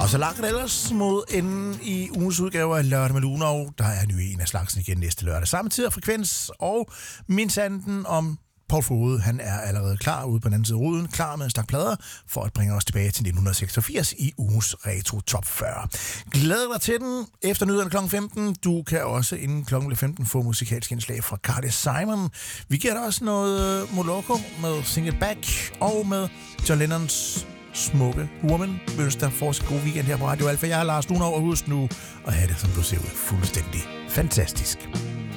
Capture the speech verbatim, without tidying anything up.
Og så lakker det ellers mod enden i ugens udgave af Lørdag med Luno. Der er ny en af slagsen igen næste lørdag. Samme tid og frekvens, og min sanden om Paul Fode, han er allerede klar ude på den anden side af ruden, klar med en stak plader, for at bringe os tilbage til nitten seksogfirs i ugens Retro Top fyrre. Glæd dig til den efter nyhederne klokken femten. Du kan også inden klokken femten få musikalsk indslag fra Carly Simon. Vi giver dig også noget Moloko med Sing It Back, og med John Lennons Smukke Woman. Vi ønsker dig fortsat god weekend her på Radio Alfa. Jeg er Lars Luno, og husk nu at have det, som du ser ud, fuldstændig fantastisk.